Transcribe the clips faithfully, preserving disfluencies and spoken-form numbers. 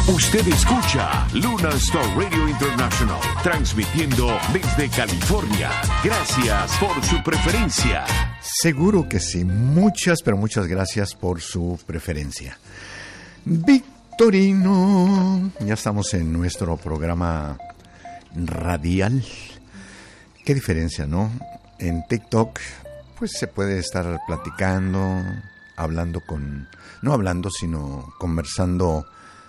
Usted escucha Luna Star Radio International, transmitiendo desde California. Gracias por su preferencia. Seguro que sí. Muchas, pero muchas gracias por su preferencia. Victorino. Ya estamos en nuestro programa radial. Qué diferencia, ¿no? En TikTok, pues se puede estar platicando, hablando con... No hablando, sino conversando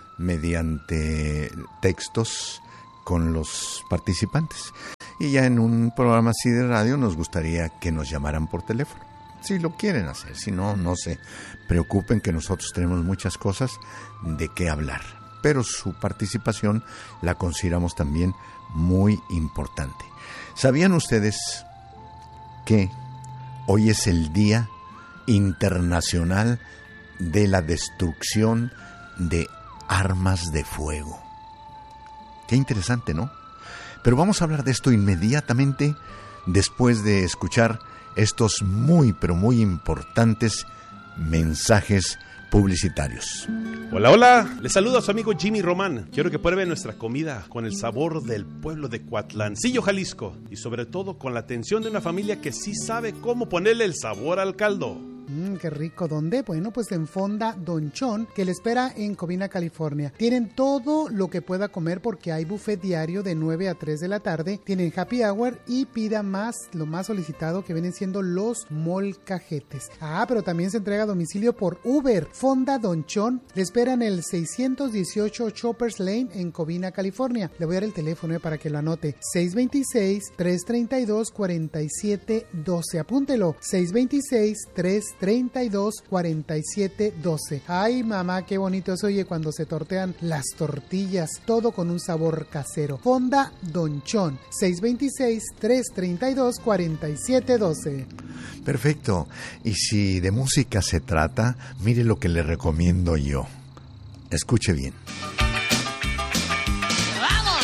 mediante textos con los participantes. Y ya en un programa así de radio nos gustaría que nos llamaran por teléfono. Si lo quieren hacer, si no, no se preocupen, que nosotros tenemos muchas cosas de qué hablar. Pero su participación la consideramos también muy importante. ¿Sabían ustedes que hoy es el Día Internacional de la Destrucción de Armas de Fuego? Qué interesante, ¿no? Pero vamos a hablar de esto inmediatamente después de escuchar estos muy, pero muy importantes mensajes publicitarios. Hola, hola, les saluda a su amigo Jimmy Román. Quiero que prueben nuestra comida con el sabor del pueblo de Coatlancillo, Jalisco, y sobre todo con la atención de una familia que sí sabe cómo ponerle el sabor al caldo. Mmm, qué rico. ¿Dónde? Bueno, pues en Fonda Don Chon, que le espera en Covina, California. Tienen todo lo que pueda comer porque hay buffet diario de nueve a tres de la tarde. Tienen happy hour y pida más, lo más solicitado, que vienen siendo los molcajetes. Ah, pero también se entrega a domicilio por Uber. Fonda Don Chon le espera en el seiscientos dieciocho Choppers Lane en Covina, California. Le voy a dar el teléfono eh, para que lo anote. seis dos seis, tres tres dos, cuatro siete uno dos. Apúntelo. seis dos seis, tres treinta y dos, cuarenta y siete, doce. Ay, mamá, qué bonito se oye cuando se tortean las tortillas, todo con un sabor casero. Fonda Don Chon, seis dos seis, tres treinta y dos, cuarenta y siete, doce. Perfecto. Y si de música se trata, mire lo que le recomiendo yo. Escuche bien. ¡Vamos,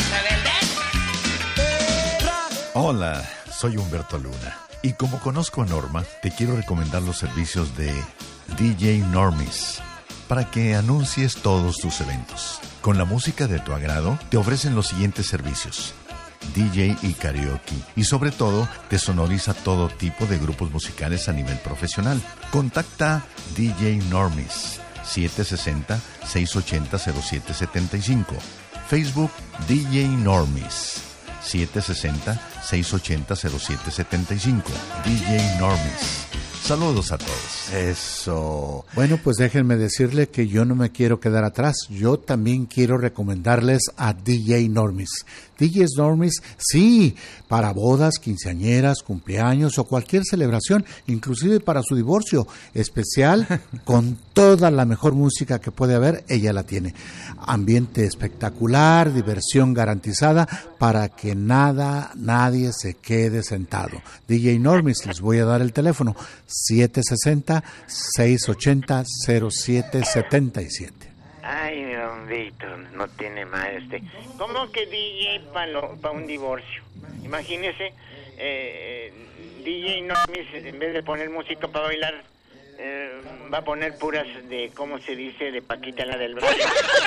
rebeldes! Hola, soy Humberto Luna. Y como conozco a Norma, te quiero recomendar los servicios de D J Normis para que anuncies todos tus eventos. Con la música de tu agrado, te ofrecen los siguientes servicios: D J y karaoke, y sobre todo, te sonoriza todo tipo de grupos musicales a nivel profesional. Contacta D J Normis siete seis cero, seis ocho cero, cero siete siete cinco. Facebook D J Normis siete seis cero, seis ocho cero, cero siete siete cinco. D J Normis. Saludos a todos. Eso. Bueno, pues déjenme decirle que yo no me quiero quedar atrás. Yo también quiero recomendarles a D J Normis. D J Normis, sí, para bodas, quinceañeras, cumpleaños o cualquier celebración, inclusive para su divorcio especial, con toda la mejor música que puede haber, ella la tiene. Ambiente espectacular, diversión garantizada, para que nada, nadie se quede sentado. D J Normis, les voy a dar el teléfono, siete seis cero, seis ocho cero, cero siete siete siete. Ay, don Víctor, no tiene más este. ¿Cómo que D J para pa un divorcio? Imagínese, eh, D J Normis, en vez de poner música para bailar, eh, va a poner puras de, ¿cómo se dice? De Paquita la del barrio.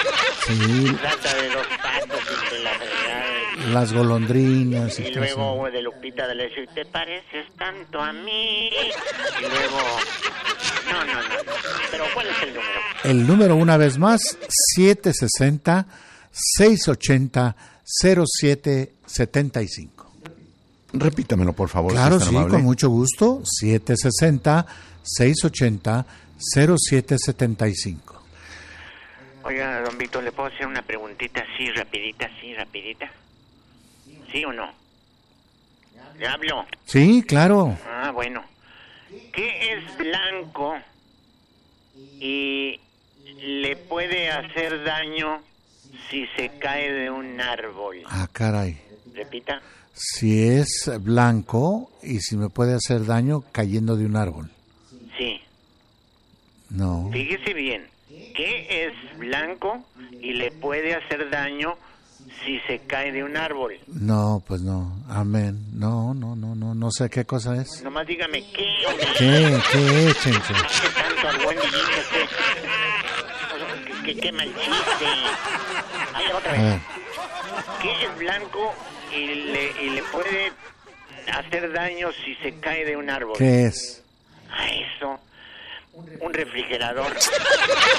Sí. Trata de dos patos y de la verdad. Las golondrinas. Y, y luego de Lupita de Lecio, te pareces tanto a mí. Y luego... No, no, no, no. Pero ¿cuál es el número? El número, una vez más, siete seis cero, seis ocho cero, cero siete siete cinco. Repítamelo, por favor. Claro, si sí, amable. con mucho gusto. siete seis cero, seis ocho cero, cero siete siete cinco. Oiga, don Víctor, ¿le puedo hacer una preguntita así, rapidita, así, rapidita? ¿Sí o no? ¿Le hablo? Sí, claro. Ah, bueno. ¿Qué es blanco y le puede hacer daño si se cae de un árbol? Ah, caray. Repita. Si es blanco y si me puede hacer daño cayendo de un árbol. Sí. No. Fíjese bien. ¿Qué es blanco y le puede hacer daño si se cae de un árbol? No, pues no. Amén. No, no, no, no. No sé qué cosa es. Nomás dígame qué, hombre. ¿Qué? ¿Qué es, Chencho? ¿Qué tanto argüendillito usted? que qué mal chiste. Ahí otra vez. ¿Qué es blanco y le, y le puede hacer daño si se cae de un árbol? ¿Qué es? Ah, eso. Un refrigerador.